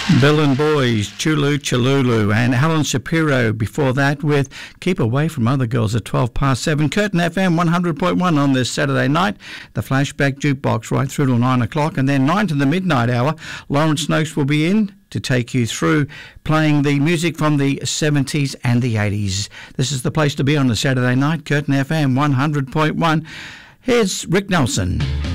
Bill and Boys, Chulu Chululu, and Helen Shapiro before that with Keep Away From Other Girls at 7:12. Curtin FM 100.1 on this Saturday night. The Flashback Jukebox right through till 9 o'clock, and then 9 to the midnight hour. Lawrence Noakes will be in to take you through playing the music from the 70s and the 80s. This is the place to be on the Saturday night. Curtin FM 100.1. Here's Rick Nelson.